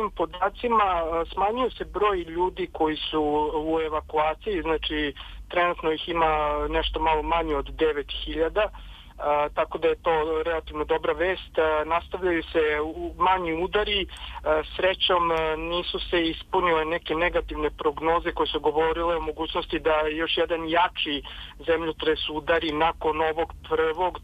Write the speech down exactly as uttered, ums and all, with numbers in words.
ovim podacima smanjio se broj ljudi koji su u evakuaciji, znači trenutno ih ima nešto malo manje od devet hiljada. Uh, tako da je to relativno dobra vest. Uh, nastavljaju se u manji udari. Uh, srećom uh, nisu se ispunile neke negativne prognoze koje su govorile o mogućnosti da još jedan jači zemljotres udari nakon ovog prvog.